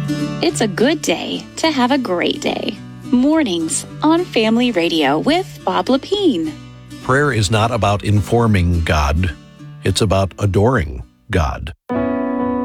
It's a good day to have a great day. Mornings on Family Radio with Bob Lepine. Prayer is not about informing God. It's about adoring God.